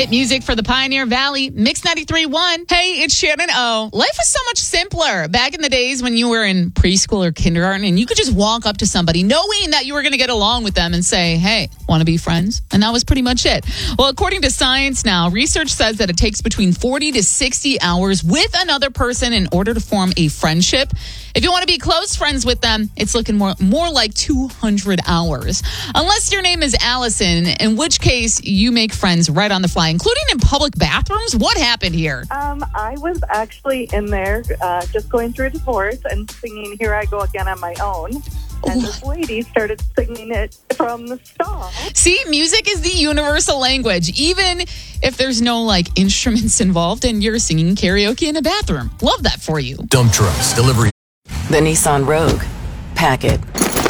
Hit music for the Pioneer Valley, Mix 93.1. Hey, it's Shannon O. Life was so much simpler back in the days when you were in preschool or kindergarten and you could just walk up to somebody knowing that you were going to get along with them and say, hey, want to be friends? And that was pretty much it. Well, according to science now, research says that it takes between 40 to 60 hours with another person in order to form a friendship. If you want to be close friends with them, it's looking more like 200 hours. Unless your name is Allison, in which case you make friends right on the fly, including in public bathrooms. What happened here? I was actually in there just going through a divorce and singing Here I Go Again on my own. And this lady started singing it from the stall. See, music is the universal language, even if there's no instruments involved and you're singing karaoke in a bathroom. Love that for you. Dump trucks, delivery. The Nissan Rogue. Pack it.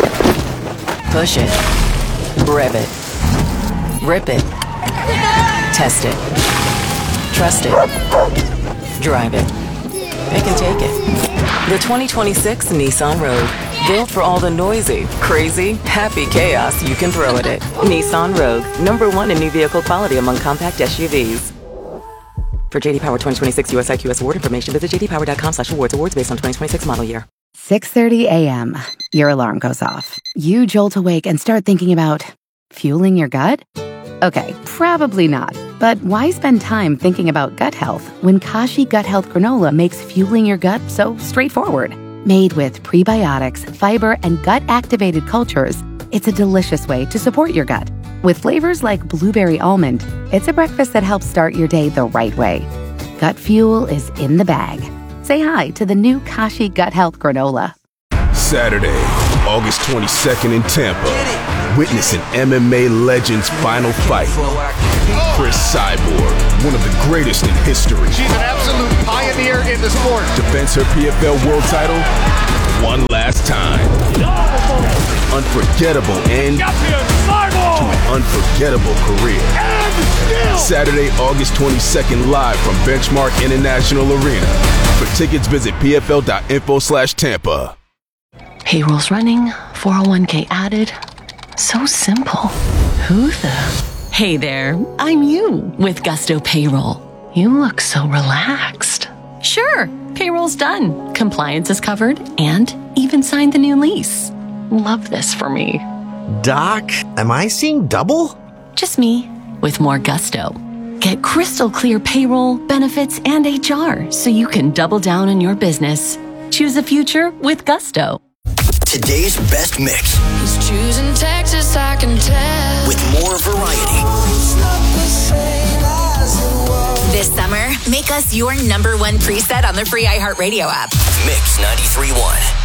Push it. Rev it. Rip it. Test it. Trust it. Drive it. Pick and take it. The 2026 Nissan Rogue. Built for all the noisy, crazy, happy chaos you can throw at it. Nissan Rogue. #1 in new vehicle quality among compact SUVs. For JD Power 2026 US IQS award information, visit jdpower.com/awards. Awards based on 2026 model year. 6:30 a.m. Your alarm goes off. You jolt awake and start thinking about fueling your gut? Okay, probably not. But why spend time thinking about gut health when Kashi Gut Health Granola makes fueling your gut so straightforward? Made with prebiotics, fiber, and gut-activated cultures, it's a delicious way to support your gut. With flavors like blueberry almond, it's a breakfast that helps start your day the right way. Gut fuel is in the bag. Say hi to the new Kashi Gut Health Granola. Saturday, August 22nd in Tampa. Witness an MMA legend's final fight. Chris Cyborg, one of the greatest in history. She's an absolute pioneer in the sport. Defends her PFL world title one last time. Unforgettable end to an unforgettable career. Saturday, August 22nd, live from Benchmark International Arena. For tickets, visit pfl.info/Tampa. Payroll's running, 401k added. So simple. Who the? Hey there, I'm you with Gusto Payroll. You look so relaxed. Sure, payroll's done. Compliance is covered and even signed the new lease. Love this for me. Doc, am I seeing double? Just me with more gusto. Get crystal clear payroll, benefits, and HR so you can double down on your business. Choose a future with Gusto. Today's best mix. He's choosing Texas, I can tell. With more variety. This summer, make us your #1 preset on the free iHeartRadio app. Mix 93.1.